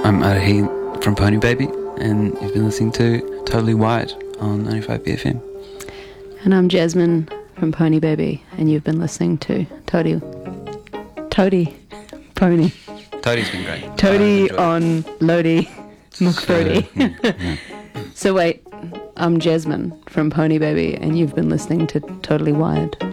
I'm Arahi from Pony Baby, and you've been listening to Totally Wired on 95BFM. And I'm Jasmine from Pony Baby, and you've been listening to Toady Pony. Toadie's been great. Toady on Lodi McFruity. Yeah. So wait, I'm Jasmine from Pony Baby, and you've been listening to Totally Wired.